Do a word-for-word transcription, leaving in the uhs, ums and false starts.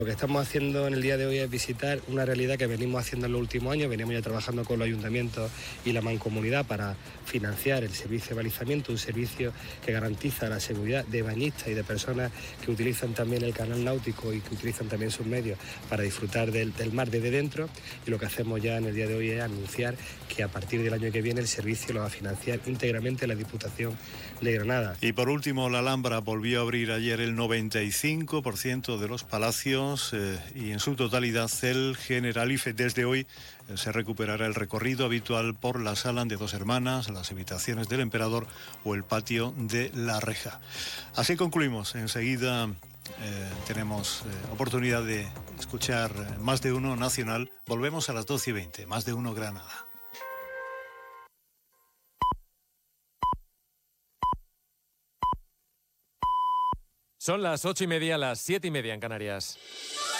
Lo que estamos haciendo en el día de hoy es visitar una realidad que venimos haciendo en los últimos años. Veníamos ya trabajando con los ayuntamientos y la mancomunidad para financiar el servicio de balizamiento, un servicio que garantiza la seguridad de bañistas y de personas que utilizan también el canal náutico y que utilizan también sus medios para disfrutar del, del mar desde dentro. Y lo que hacemos ya en el día de hoy es anunciar que a partir del año que viene el servicio lo va a financiar íntegramente la Diputación de Granada. Y por último, la Alhambra volvió a abrir ayer el noventa y cinco por ciento de los palacios eh, y en su totalidad el Generalife. Desde hoy eh, se recuperará el recorrido habitual por la Sala de Dos Hermanas, las habitaciones del Emperador o el patio de la Reja. Así concluimos. Enseguida eh, tenemos eh, oportunidad de escuchar eh, Más de Uno Nacional. Volvemos a las doce y veinte. Más de Uno Granada. Son las ocho y media, las siete y media en Canarias.